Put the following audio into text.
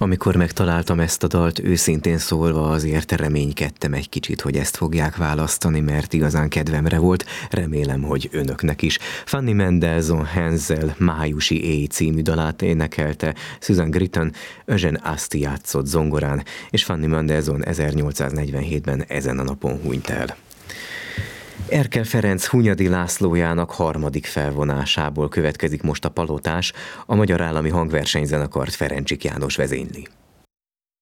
Amikor megtaláltam ezt a dalt, őszintén szólva azért reménykedtem egy kicsit, hogy ezt fogják választani, mert igazán kedvemre volt, remélem, hogy önöknek is. Fanny Mendelssohn Hansel Májusi éj című dalát énekelte Susan Gritton, Eugene Asti játszott zongorán, és Fanny Mendelssohn 1847-ben ezen a napon hunyt el. Erkel Ferenc Hunyadi Lászlójának harmadik felvonásából következik most a Palotás, a Magyar Állami Hangversenyzenekart Ferencsik János vezényli.